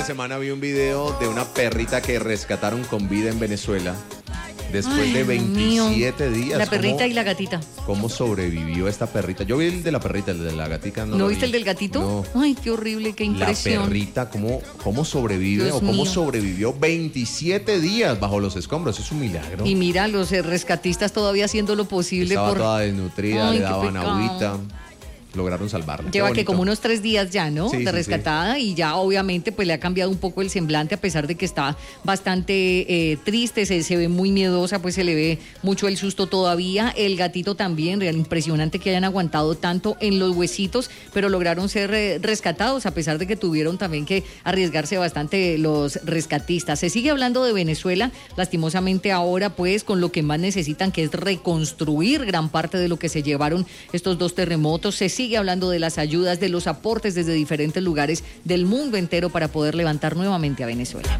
semana vi un video de una perrita que rescataron con vida en Venezuela después de 27 días. La perrita y la gatita. ¿Cómo sobrevivió esta perrita? Yo vi el de la perrita, el de la gatica no. ¿No viste el del gatito? No. Ay, qué horrible, qué impresión. La perrita, ¿cómo sobrevive Dios o cómo mío. sobrevivió 27 días bajo los escombros? Es un milagro. Y mira, los rescatistas todavía haciendo lo posible Estaba por... toda desnutrida, Ay, le qué daban pecado. agüita. Lograron salvarla. Lleva Qué que bonito. como unos 3 días ya, ¿no? Sí, de sí, rescatada y ya obviamente pues le ha cambiado un poco el semblante a pesar de que está bastante triste, se ve muy miedosa, pues se le ve mucho el susto todavía. El gatito también, real impresionante que hayan aguantado tanto en los huesitos, pero lograron ser rescatados a pesar de que tuvieron también que arriesgarse bastante los rescatistas. Se sigue hablando de Venezuela, lastimosamente ahora pues con lo que más necesitan, que es reconstruir gran parte de lo que se llevaron estos 2 terremotos. Se sigue hablando de las ayudas, de los aportes desde diferentes lugares del mundo entero para poder levantar nuevamente a Venezuela.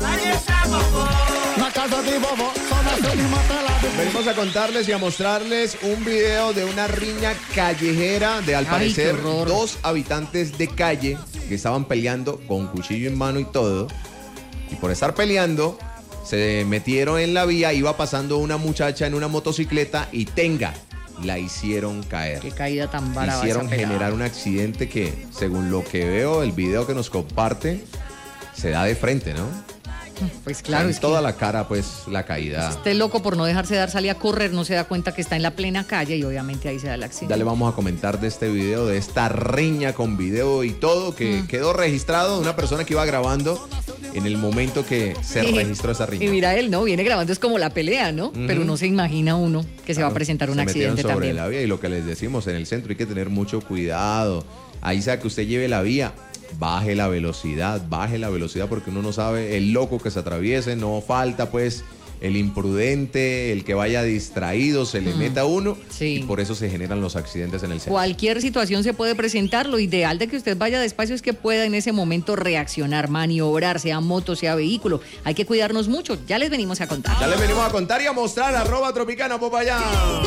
Venimos a contarles y a mostrarles un video de una riña callejera de, al parecer, qué horror. 2 habitantes de calle que estaban peleando con cuchillo en mano y todo. Y por estar peleando, se metieron en la vía, iba pasando una muchacha en una motocicleta y la hicieron caer. Qué caída tan barata. Hicieron generar un accidente que, según lo que veo, el video que nos comparte, se da de frente, ¿no? Pues claro, en es toda que la cara, pues, la caída. este loco por no dejarse dar salía a correr, no se da cuenta que está en la plena calle y obviamente ahí se da el accidente. Ya le vamos a comentar de este video, de esta riña con video y todo, que quedó registrado de una persona que iba grabando en el momento que se registró esa riña. Y mira él, ¿no? Viene grabando, es como la pelea, ¿no? Pero no se imagina uno que se va a presentar un Se accidente metieron sobre también. la vía y lo que les decimos, en el centro hay que tener mucho cuidado. Ahí sea que usted lleve la vía, baje la velocidad porque uno no sabe el loco que se atraviese, no falta pues el imprudente, el que vaya distraído, se le meta a uno y por eso se generan los accidentes en el centro. Cualquier situación se puede presentar, lo ideal de que usted vaya despacio es que pueda en ese momento reaccionar, maniobrar, sea moto, sea vehículo. Hay que cuidarnos mucho, ya les venimos a contar. Ya les venimos a contar y a mostrar @tropicana Popayán.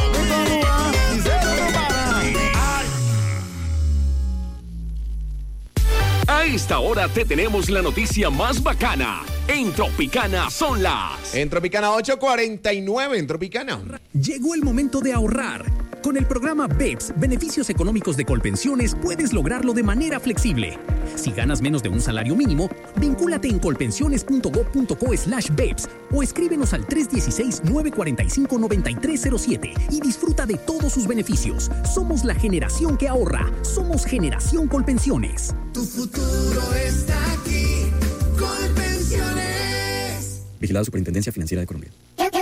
A esta hora te tenemos la noticia más bacana. En Tropicana son las... En Tropicana 8:49, en Tropicana. Llegó el momento de ahorrar. Con el programa BEPS, Beneficios Económicos de Colpensiones, puedes lograrlo de manera flexible. Si ganas menos de un salario mínimo, vincúlate en colpensiones.gov.co/BEPS o escríbenos al 316-945-9307 y disfruta de todos sus beneficios. Somos la generación que ahorra. Somos Generación Colpensiones. Tu futuro está aquí. Colpensiones. Vigilado Superintendencia Financiera de Colombia.